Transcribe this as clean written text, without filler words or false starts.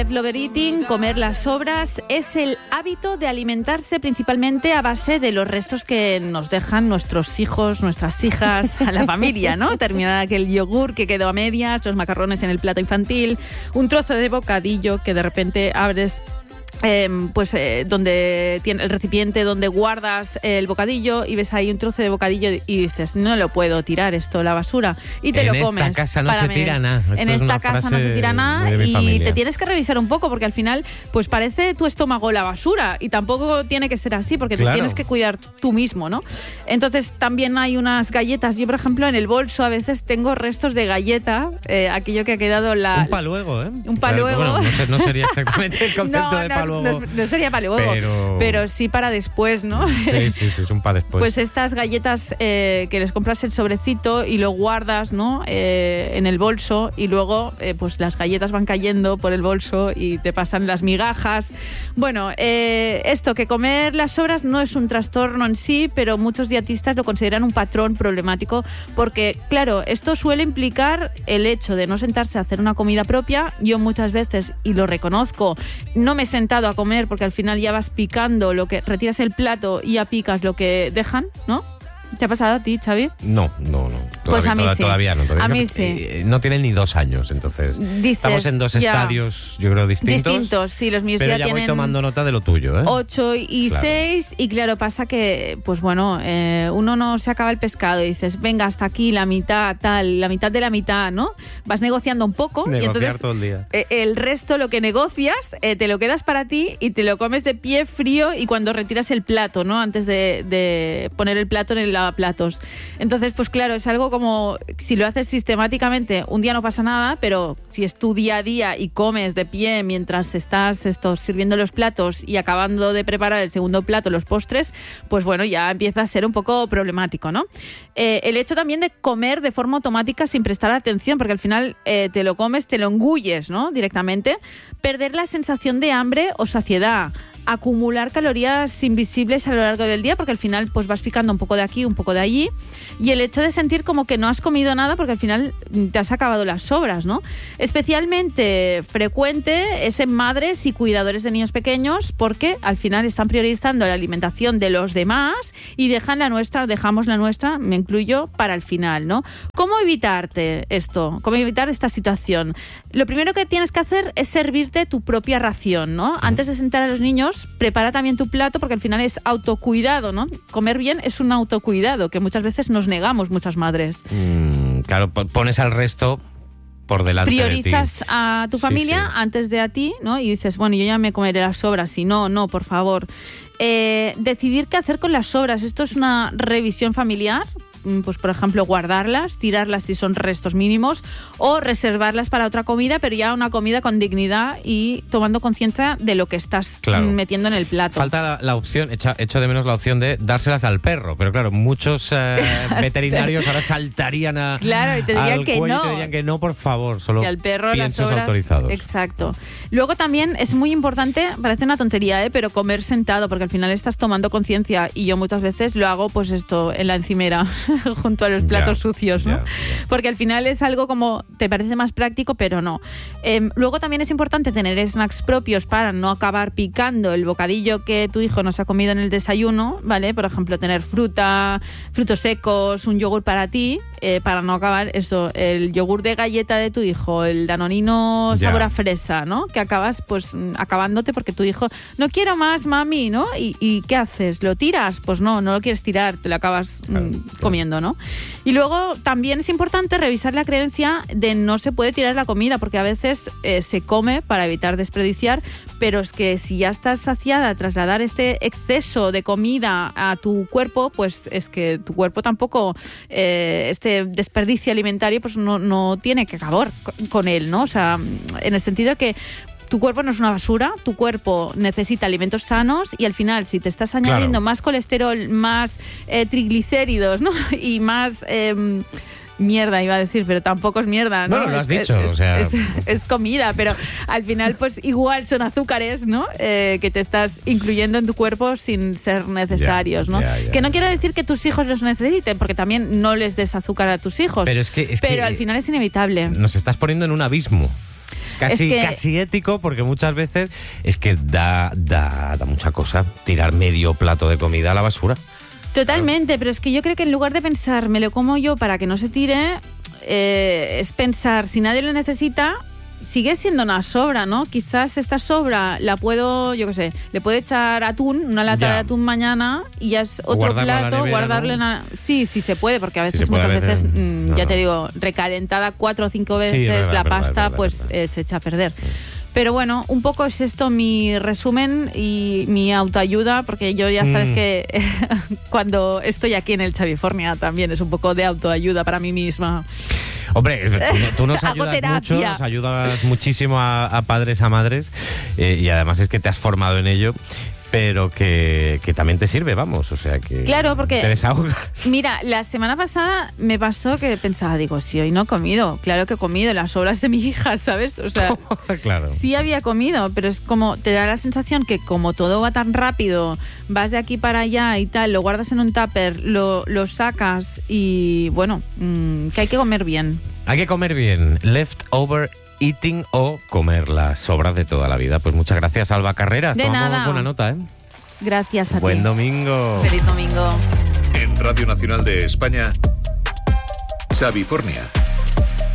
Love eating, comer las sobras, es el hábito de alimentarse principalmente a base de los restos que nos dejan nuestros hijos, nuestras hijas, a la familia, ¿no? Terminar aquel yogur que quedó a medias, los macarrones en el plato infantil, un trozo de bocadillo que de repente abres donde tiene el recipiente donde guardas el bocadillo y ves ahí un trozo de bocadillo y dices, no lo puedo tirar esto a la basura, y te lo comes. En esta casa no se tira nada. En esta casa no se tira nada y te tienes que revisar un poco porque al final pues parece tu estómago la basura y tampoco tiene que ser así porque te tienes que cuidar tú mismo, ¿no? Entonces también hay unas galletas. Yo, por ejemplo, en el bolso a veces tengo restos de galleta, aquello que ha quedado un paluego, ¿eh? Un paluego. Bueno, no sería exactamente el concepto de paluego. No sería para luego, pero sí para después, ¿no? Sí, es un para después. Pues estas galletas que les compras el sobrecito y lo guardas, ¿no? En el bolso y luego pues las galletas van cayendo por el bolso y te pasan las migajas. Bueno, esto que comer las sobras no es un trastorno en sí, pero muchos dietistas lo consideran un patrón problemático porque, claro, esto suele implicar el hecho de no sentarse a hacer una comida propia. Yo muchas veces, y lo reconozco, no me he sentado a comer porque al final ya vas picando lo que retiras el plato y ya picas lo que dejan, ¿no? ¿Te ha pasado a ti, Xavi? No. Pues a mí sí. Todavía no. A mí sí. No tienen ni 2 años, entonces. Estamos en 2 estadios, yo creo, distintos. Sí, los míos pero ya voy tomando nota de lo tuyo, ¿eh? 8 y 6, y claro, pasa que, pues bueno, uno no se acaba el pescado y dices, venga, hasta aquí, la mitad, la mitad de la mitad, ¿no? Vas negociando un poco. Negociar y entonces, todo el día. El resto, lo que negocias, te lo quedas para ti y te lo comes de pie frío y cuando retiras el plato, ¿no? Antes de poner el plato en el lavaplatos. Entonces, pues claro, es algo como, si lo haces sistemáticamente, un día no pasa nada, pero si es tu día a día y comes de pie mientras estás sirviendo los platos y acabando de preparar el segundo plato, los postres, pues bueno, ya empieza a ser un poco problemático, ¿no? El hecho también de comer de forma automática sin prestar atención, porque al final te lo comes, te lo engulles, ¿no? Directamente. Perder la sensación de hambre o saciedad. Acumular calorías invisibles a lo largo del día, porque al final pues vas picando un poco de aquí, un poco de allí, y el hecho de sentir como que no has comido nada porque al final te has acabado las sobras, ¿no? Especialmente frecuente es en madres y cuidadores de niños pequeños, porque al final están priorizando la alimentación de los demás y dejamos la nuestra, me incluyo, para el final, ¿no? ¿Cómo evitarte esto? ¿Cómo evitar esta situación? Lo primero que tienes que hacer es servirte tu propia ración, ¿no? Antes de sentar a los niños, prepara también tu plato porque al final es autocuidado, ¿no? Comer bien es un autocuidado que muchas veces nos negamos muchas madres. Claro, pones al resto por delante. Priorizas de ti. A tu familia antes de a ti, ¿no? Y dices, bueno, yo ya me comeré las sobras. Si no, por favor. Decidir qué hacer con las sobras. Esto es una revisión familiar. Pues por ejemplo guardarlas, tirarlas si son restos mínimos o reservarlas para otra comida, pero ya una comida con dignidad y tomando conciencia de lo que estás metiendo en el plato. Falta la opción, echo de menos la opción de dárselas al perro, pero claro, muchos veterinarios ahora saltarían y te dirían que cuello no. Y te dirían que no, por favor, solo al perro, piensos las sobras, autorizados. Exacto. Luego también es muy importante, parece una tontería, pero comer sentado, porque al final estás tomando conciencia y yo muchas veces lo hago pues esto en la encimera junto a los platos sucios, ¿no? Porque al final es algo como, te parece más práctico, pero no. Luego también es importante tener snacks propios para no acabar picando el bocadillo que tu hijo nos ha comido en el desayuno, ¿vale? Por ejemplo, tener frutos secos, un yogur para ti, para no acabar el yogur de galleta de tu hijo, el danonino sabor a fresa, ¿no? Que acabas pues acabándote porque tu hijo, no quiero más, mami, ¿no? ¿Y qué haces? ¿Lo tiras? Pues no lo quieres tirar, te lo acabas comiendo, ¿no? Y luego también es importante revisar la creencia de no se puede tirar la comida, porque a veces se come para evitar desperdiciar, pero es que si ya estás saciada, trasladar este exceso de comida a tu cuerpo, pues es que tu cuerpo tampoco, este desperdicio alimentario, pues no tiene que acabar con él, ¿no? O sea, en el sentido de que tu cuerpo no es una basura, tu cuerpo necesita alimentos sanos y al final si te estás añadiendo más colesterol, más triglicéridos, ¿no? Y más mierda iba a decir, pero tampoco es mierda, ¿no? Bueno, lo has dicho, es comida, pero al final pues igual son azúcares, ¿no? Que te estás incluyendo en tu cuerpo sin ser necesarios, ¿no? Que no quiere decir que tus hijos los necesiten, porque también no les des azúcar a tus hijos, pero al final es inevitable. Nos estás poniendo en un abismo. casi ético, porque muchas veces es que da mucha cosa tirar medio plato de comida a la basura. Totalmente, pero es que yo creo que en lugar de pensar, me lo como yo para que no se tire, es pensar, si nadie lo necesita, sigue siendo una sobra, ¿no? Quizás esta sobra la puedo, yo qué sé, le puedo echar atún, una lata de atún mañana y ya es otro plato, guardarle Sí, se puede, porque a veces, muchas veces, ya te digo, recalentada 4 o 5 veces la pasta, pues se echa a perder. Pero bueno, un poco es esto mi resumen y mi autoayuda, porque yo ya sabes que cuando estoy aquí en el Xavifornia también es un poco de autoayuda para mí misma. Hombre, tú nos ayudas mucho, nos ayudas muchísimo a padres, a madres, y además es que te has formado en ello, pero que también te sirve, vamos, o sea que claro, porque te desahogas. Mira, la semana pasada me pasó que pensaba, digo, si hoy no he comido, claro que he comido las sobras de mi hija, ¿sabes? O sea, claro. Sí había comido, pero es como, te da la sensación que como todo va tan rápido, vas de aquí para allá y tal, lo guardas en un tupper, lo sacas y bueno, que hay que comer bien. Hay que comer bien, leftover eating o comer las sobras de toda la vida. Pues muchas gracias, Alba Carreras. De Tomamos nada. buena nota, ¿eh? Gracias a ti. Buen domingo. Feliz domingo. En Radio Nacional de España, Xavifornia.